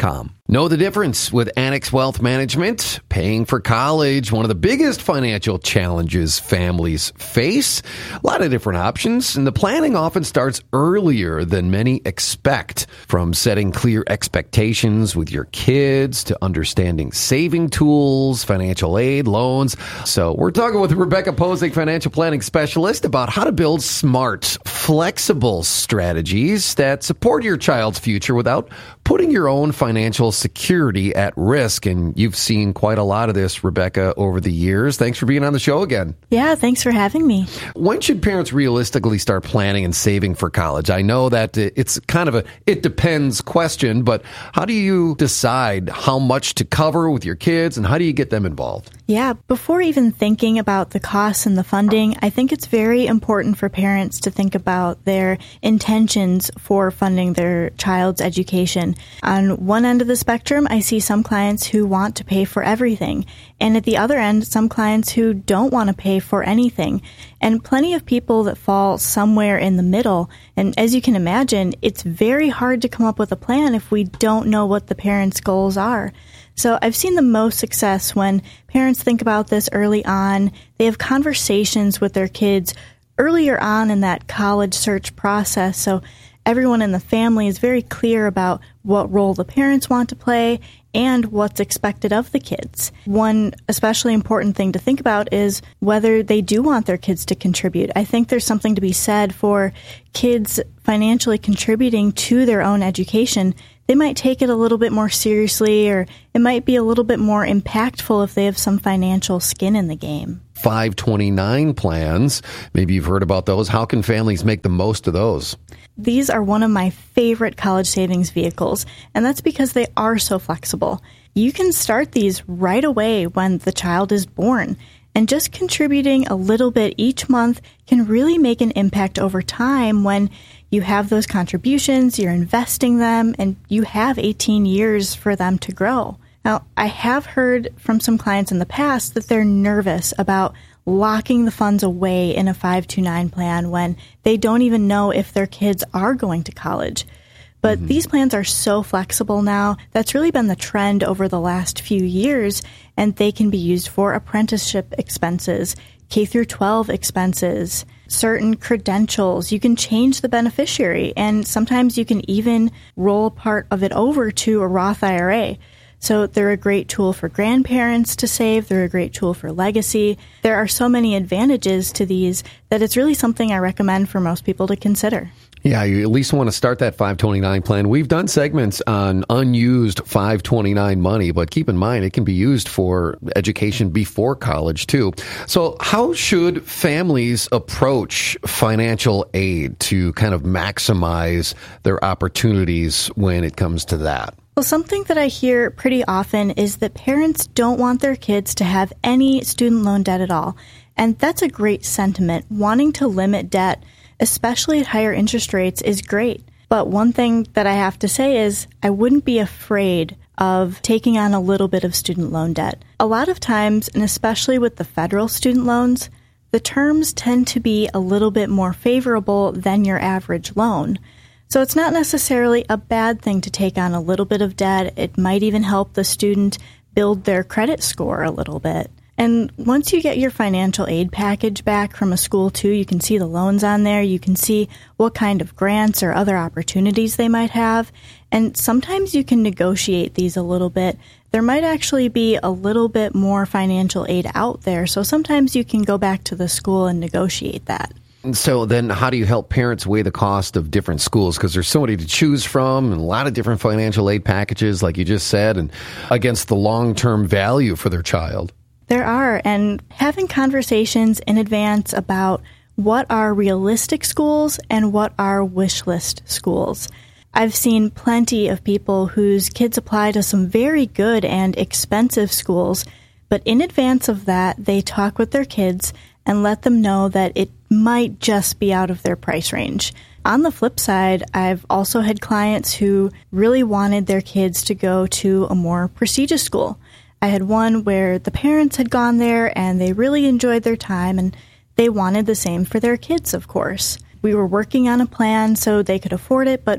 Know the difference with Annex Wealth Management. Paying for college, one of the biggest financial challenges families face. A lot of different options, and the planning often starts earlier than many expect. From setting clear expectations with your kids to understanding saving tools, financial aid, loans. So we're talking with Rebecca Posick, financial planning specialist, about how to build smart, flexible strategies that support your child's future without putting your own financial security at risk. And you've seen quite a lot of this, Rebecca, over the years. Thanks for being on the show again. Yeah, thanks for having me. When should parents realistically start planning and saving for college? I know that it's kind of a it depends question, but how do you decide how much to cover with your kids and how do you get them involved? Yeah, before even thinking about the costs and the funding, I think it's very important for parents to think about their intentions for funding their child's education. On one end of the spectrum, I see some clients who want to pay for everything. And at the other end, some clients who don't want to pay for anything. And plenty of people that fall somewhere in the middle. And as you can imagine, it's very hard to come up with a plan if we don't know what the parents' goals are. So I've seen the most success when parents think about this early on. They have conversations with their kids earlier on in that college search process. So everyone in the family is very clear about what role the parents want to play and what's expected of the kids. One especially important thing to think about is whether they do want their kids to contribute. I think there's something to be said for kids financially contributing to their own education. They might take it a little bit more seriously, or it might be a little bit more impactful if they have some financial skin in the game. five twenty-nine plans. Maybe you've heard about those. How can families make the most of those? These are one of my favorite college savings vehicles, and that's because they are so flexible. You can start these right away when the child is born, and just contributing a little bit each month can really make an impact over time when you have those contributions, you're investing them, and you have eighteen years for them to grow. Now, I have heard from some clients in the past that they're nervous about locking the funds away in a five twenty-nine plan when they don't even know if their kids are going to college. But mm-hmm. these plans are so flexible now. That's really been the trend over the last few years, and they can be used for apprenticeship expenses, K through twelve expenses, certain credentials. You can change the beneficiary, and sometimes you can even roll part of it over to a Roth I R A. So they're a great tool for grandparents to save. They're a great tool for legacy. There are so many advantages to these that it's really something I recommend for most people to consider. Yeah, you at least want to start that five twenty-nine plan. We've done segments on unused five twenty-nine money, but keep in mind it can be used for education before college too. So how should families approach financial aid to kind of maximize their opportunities when it comes to that? Well, something that I hear pretty often is that parents don't want their kids to have any student loan debt at all. And that's a great sentiment. Wanting to limit debt, especially at higher interest rates, is great. But one thing that I have to say is I wouldn't be afraid of taking on a little bit of student loan debt. A lot of times, and especially with the federal student loans, the terms tend to be a little bit more favorable than your average loan. So it's not necessarily a bad thing to take on a little bit of debt. It might even help the student build their credit score a little bit. And once you get your financial aid package back from a school too, you can see the loans on there. You can see what kind of grants or other opportunities they might have. And sometimes you can negotiate these a little bit. There might actually be a little bit more financial aid out there. So sometimes you can go back to the school and negotiate that. So then how do you help parents weigh the cost of different schools? Because there's so many to choose from and a lot of different financial aid packages, like you just said, and against the long-term value for their child. There are, and having conversations in advance about what are realistic schools and what are wish list schools. I've seen plenty of people whose kids apply to some very good and expensive schools, but in advance of that, they talk with their kids and let them know that it might just be out of their price range. On the flip side, I've also had clients who really wanted their kids to go to a more prestigious school. I had one where the parents had gone there and they really enjoyed their time, and they wanted the same for their kids, of course. We were working on a plan so they could afford it, but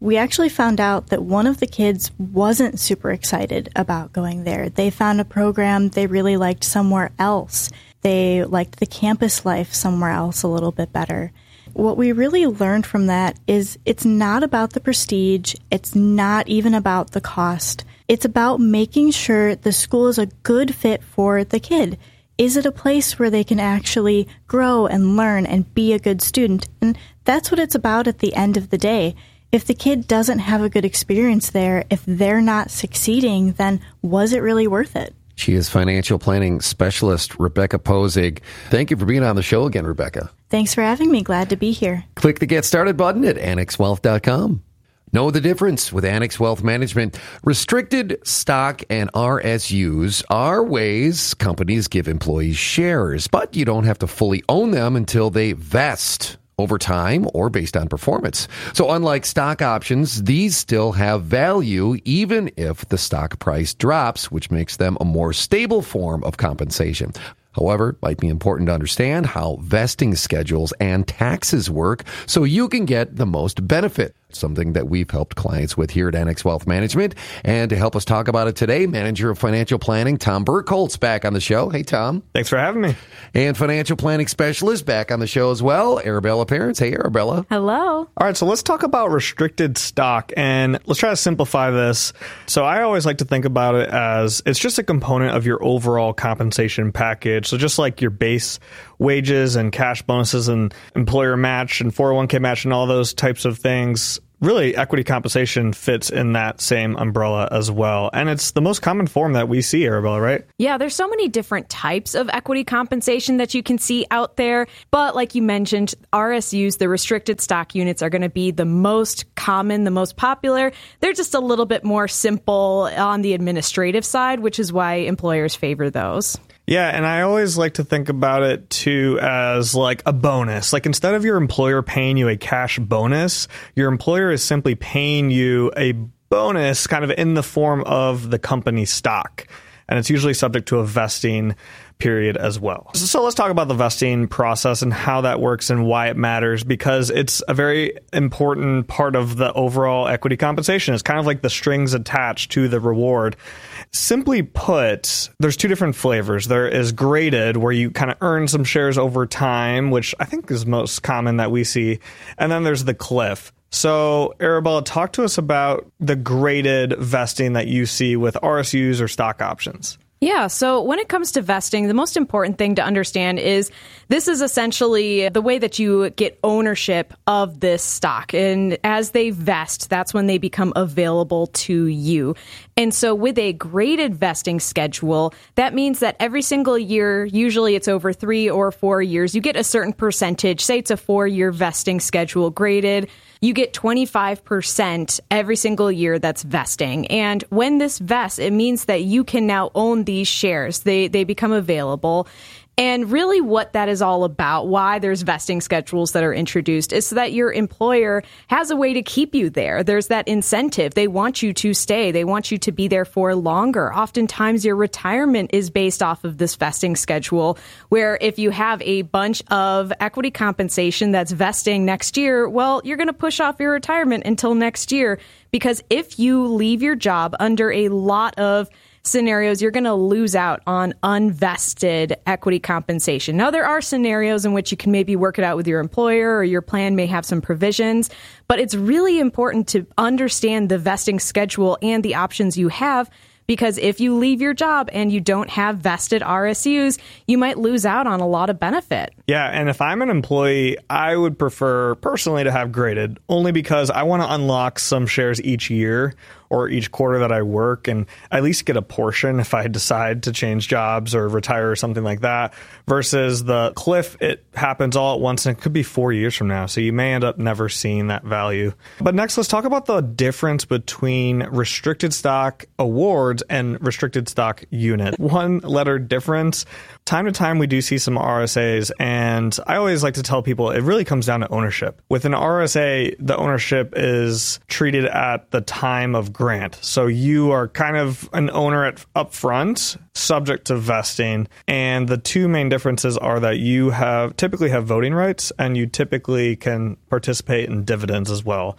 we actually found out that one of the kids wasn't super excited about going there. They found a program they really liked somewhere else. They liked the campus life somewhere else a little bit better. What we really learned from that is it's not about the prestige. It's not even about the cost. It's about making sure the school is a good fit for the kid. Is it a place where they can actually grow and learn and be a good student? And that's what it's about at the end of the day. If the kid doesn't have a good experience there, if they're not succeeding, then was it really worth it? She is financial planning specialist Rebecca Posig. Thank you for being on the show again, Rebecca. Thanks for having me. Glad to be here. Click the Get Started button at annex wealth dot com. Know the difference with Annex Wealth Management. Restricted stock and R S Us are ways companies give employees shares, but you don't have to fully own them until they vest over time or based on performance. So unlike stock options, these still have value even if the stock price drops, which makes them a more stable form of compensation. However, it might be important to understand how vesting schedules and taxes work so you can get the most benefit, something that we've helped clients with here at Annex Wealth Management. And to help us talk about it today, Manager of Financial Planning, Tom Burkholtz, back on the show. Hey, Tom. Thanks for having me. And Financial Planning Specialist back on the show as well, Arabella Parents. Hey, Arabella. Hello. All right, so let's talk about restricted stock, and let's try to simplify this. So I always like to think about it as it's just a component of your overall compensation package. So just like your base wages and cash bonuses and employer match and four oh one k match and all those types of things, really equity compensation fits in that same umbrella as well. And it's the most common form that we see, Arabella, right? Yeah, there's so many different types of equity compensation that you can see out there. But like you mentioned, R S Us, the restricted stock units, are going to be the most common, the most popular. They're just a little bit more simple on the administrative side, which is why employers favor those. Yeah, and I always like to think about it, too, as like a bonus. Like instead of your employer paying you a cash bonus, your employer is simply paying you a bonus kind of in the form of the company stock. And it's usually subject to a vesting period as well. So let's talk about the vesting process and how that works and why it matters, because it's a very important part of the overall equity compensation. It's kind of like the strings attached to the reward. Simply put, there's two different flavors. There is graded, where you kind of earn some shares over time, which I think is most common that we see. And then there's the cliff. So, Arabella, talk to us about the graded vesting that you see with R S Us or stock options. Yeah, so when it comes to vesting, the most important thing to understand is this is essentially the way that you get ownership of this stock. And as they vest, that's when they become available to you. And so with a graded vesting schedule, that means that every single year, usually it's over three or four years, you get a certain percentage. Say it's a four-year vesting schedule graded. You get twenty-five percent every single year that's vesting. And when this vests, it means that you can now own these shares. They they become available. And really what that is all about, why there's vesting schedules that are introduced, is so that your employer has a way to keep you there. There's that incentive. They want you to stay. They want you to be there for longer. Oftentimes your retirement is based off of this vesting schedule, where if you have a bunch of equity compensation that's vesting next year, well, you're going to push off your retirement until next year, because if you leave your job under a lot of scenarios, you're going to lose out on unvested equity compensation. Now, there are scenarios in which you can maybe work it out with your employer, or your plan may have some provisions, but it's really important to understand the vesting schedule and the options you have, because if you leave your job and you don't have vested R S Us, you might lose out on a lot of benefit. Yeah, and if I'm an employee, I would prefer personally to have graded, only because I want to unlock some shares each year or each quarter that I work, and at least get a portion if I decide to change jobs or retire or something like that, versus the cliff. It happens all at once, and it could be four years from now, so you may end up never seeing that value. But next, let's talk about the difference between restricted stock awards and restricted stock unit. One letter difference. Time to time, we do see some R S As, and I always like to tell people it really comes down to ownership. With an R S A, the ownership is treated at the time of grant. So you are kind of an owner at up front, subject to vesting. And the two main differences are that you have typically have voting rights, and you typically can participate in dividends as well.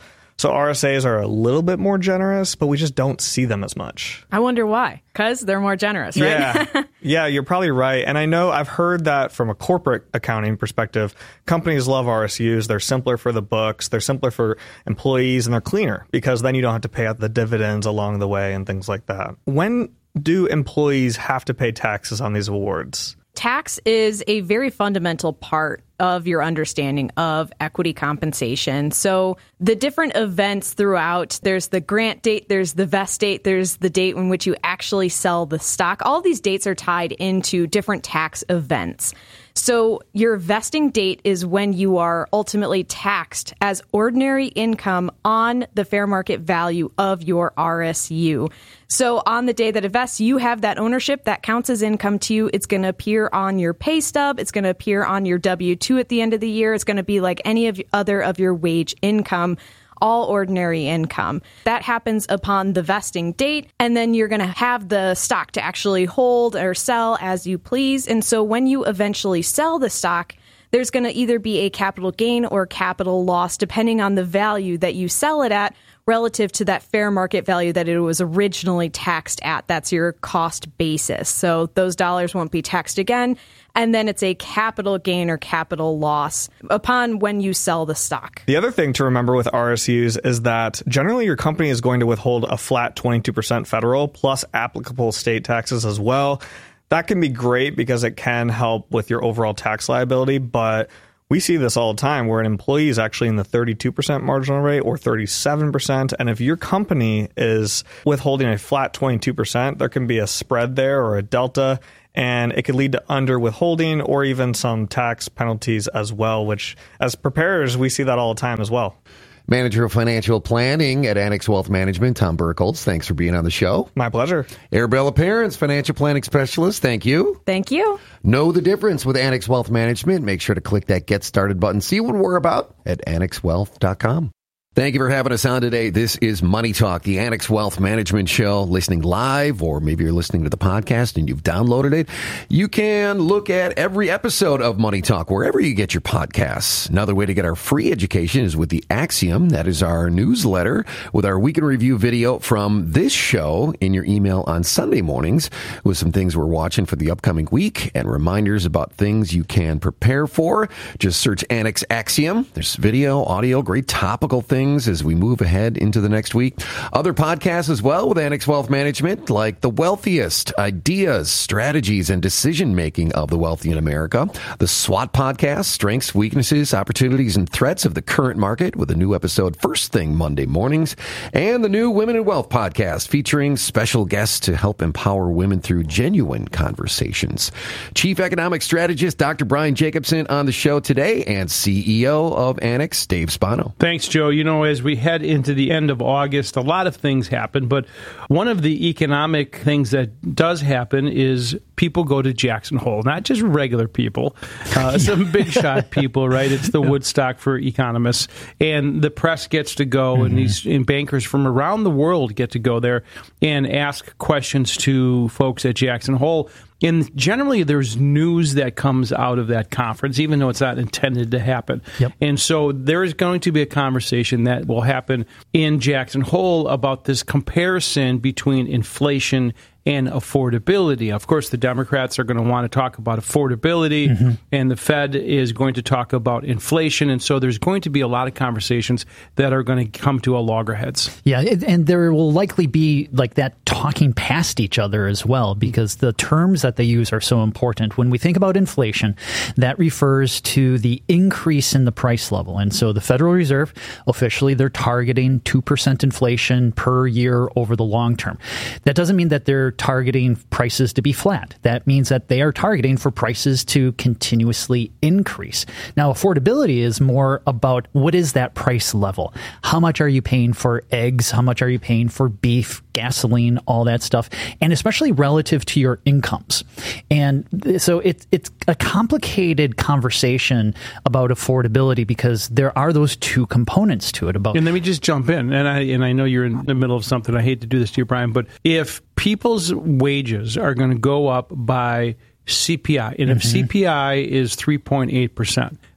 So R S As are a little bit more generous, but we just don't see them as much. I wonder why. Because they're more generous, right? Yeah. Yeah, you're probably right. And I know I've heard that from a corporate accounting perspective, companies love R S Us. They're simpler for the books, they're simpler for employees, and they're cleaner because then you don't have to pay out the dividends along the way and things like that. When do employees have to pay taxes on these awards? Tax is a very fundamental part of your understanding of equity compensation. So the different events throughout, there's the grant date, there's the vest date, there's the date in which you actually sell the stock. All these dates are tied into different tax events. So your vesting date is when you are ultimately taxed as ordinary income on the fair market value of your R S U. So on the day that it vests, you have that ownership that counts as income to you. It's going to appear on your pay stub. It's going to appear on your W two at the end of the year. It's going to be like any of other of your wage income. All ordinary income. That happens upon the vesting date, and then you're going to have the stock to actually hold or sell as you please. And so when you eventually sell the stock, there's going to either be a capital gain or capital loss, depending on the value that you sell it at relative to that fair market value that it was originally taxed at. That's your cost basis. So those dollars won't be taxed again. And then it's a capital gain or capital loss upon when you sell the stock. The other thing to remember with R S Us is that generally your company is going to withhold a flat twenty-two percent federal plus applicable state taxes as well. That can be great because it can help with your overall tax liability, but we see this all the time where an employee is actually in the thirty-two percent marginal rate or thirty-seven percent. And if your company is withholding a flat twenty-two percent, there can be a spread there or a delta, and it could lead to under withholding or even some tax penalties as well, which as preparers, we see that all the time as well. Manager of Financial Planning at Annex Wealth Management, Tom Burkholz. Thanks for being on the show. My pleasure. Arabella Parents, Financial Planning Specialist. Thank you. Thank you. Know the difference with Annex Wealth Management. Make sure to click that Get Started button. See what we're about at annex wealth dot com. Thank you for having us on today. This is Money Talk, the Annex Wealth Management Show. Listening live, or maybe you're listening to the podcast and you've downloaded it. You can look at every episode of Money Talk wherever you get your podcasts. Another way to get our free education is with the Axiom. That is our newsletter with our week in review video from this show in your email on Sunday mornings with some things we're watching for the upcoming week and reminders about things you can prepare for. Just search Annex Axiom. There's video, audio, great topical things as we move ahead into the next week. Other podcasts as well with Annex Wealth Management, like The Wealthiest, Ideas, Strategies, and Decision-Making of the Wealthy in America. The SWOT podcast, Strengths, Weaknesses, Opportunities, and Threats of the Current Market, with a new episode first thing Monday mornings. And the new Women in Wealth podcast, featuring special guests to help empower women through genuine conversations. Chief Economic Strategist Doctor Brian Jacobson on the show today, and C E O of Annex, Dave Spano. Thanks, Joe. You know, as we head into the end of August, a lot of things happen, but one of the economic things that does happen is people go to Jackson Hole, not just regular people, uh, some big shot people, right? It's the Woodstock for economists, and the press gets to go, mm-hmm. and these and bankers from around the world get to go there and ask questions to folks at Jackson Hole. And generally, there's news that comes out of that conference, even though it's not intended to happen. Yep. And so there is going to be a conversation that will happen in Jackson Hole about this comparison between inflation and affordability. Of course, the Democrats are going to want to talk about affordability, mm-hmm. and the Fed is going to talk about inflation. And so there's going to be a lot of conversations that are going to come to a loggerheads. Yeah, and there will likely be like that talking past each other as well, because the terms that they use are so important. When we think about inflation, that refers to the increase in the price level. And so the Federal Reserve, officially, they're targeting two percent inflation per year over the long term. That doesn't mean that they're targeting prices to be flat. That means that they are targeting for prices to continuously increase. Now, affordability is more about what is that price level? How much are you paying for eggs? How much are you paying for beef, gasoline, all that stuff? And especially relative to your incomes. And so it, it's a complicated conversation about affordability because there are those two components to it. About And let me just jump in. And I, and I know you're in the middle of something. I hate to do this to you, Brian, but if people's wages are going to go up by C P I, and if mm-hmm. C P I is three point eight percent,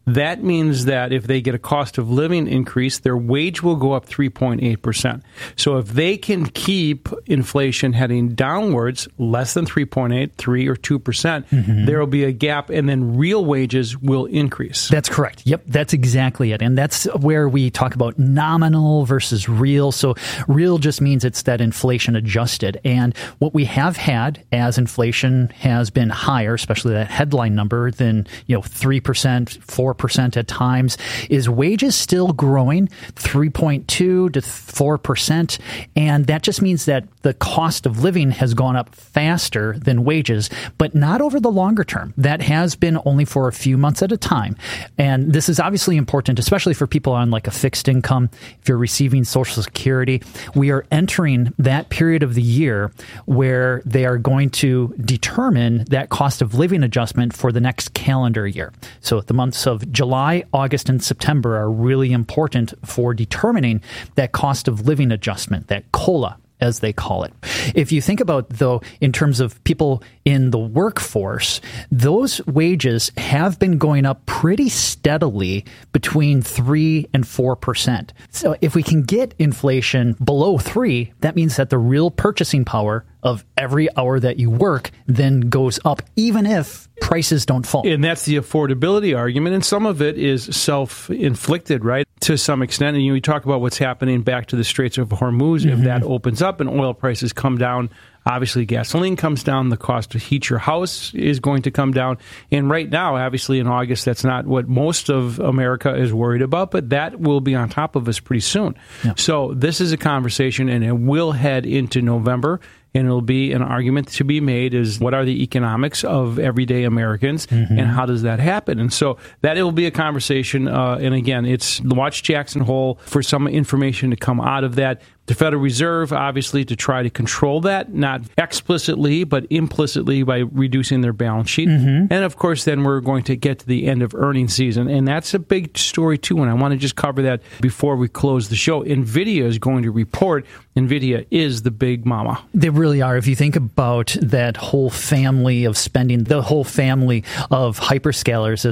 That means that if they get a cost of living increase, their wage will go up three point eight percent. So if they can keep inflation heading downwards, less than three point eight, three or two percent, mm-hmm. there will be a gap, and then real wages will increase. That's correct. Yep, that's exactly it. And that's where we talk about nominal versus real. So real just means it's that inflation adjusted. And what we have had as inflation has been higher, especially that headline number, than, you know, three percent, four percent at times, is wages still growing three point two to four percent. And that just means that the cost of living has gone up faster than wages, but not over the longer term. That has been only for a few months at a time. And this is obviously important, especially for people on like a fixed income. If you're receiving Social Security, we are entering that period of the year where they are going to determine that cost of living adjustment for the next calendar year. So the months of July, August, and September are really important for determining that cost of living adjustment, that COLA, as they call it. If you think about, though, in terms of people in the workforce, those wages have been going up pretty steadily between three and four percent. So if we can get inflation below three, that means that the real purchasing power of every hour that you work then goes up, even if prices don't fall. And that's the affordability argument. And some of it is self-inflicted, right, to some extent. And you know, we talk about what's happening back to the Straits of Hormuz. Mm-hmm. If that opens up and oil prices come down, obviously gasoline comes down, the cost to heat your house is going to come down. And right now, obviously in August, that's not what most of America is worried about, but that will be on top of us pretty soon. Yeah. So this is a conversation, and it will head into November. And it'll be an argument to be made is what are the economics of everyday Americans, mm-hmm. and how does that happen? And so that it will be a conversation. Uh, and again, it's watch Jackson Hole for some information to come out of that. The Federal Reserve, obviously, to try to control that, not explicitly, but implicitly by reducing their balance sheet. Mm-hmm. And, of course, then we're going to get to the end of earnings season. And that's a big story, too, and I want to just cover that before we close the show. NVIDIA is going to report. NVIDIA is the big mama. They really are. If you think about that whole family of spending, the whole family of hyperscalers,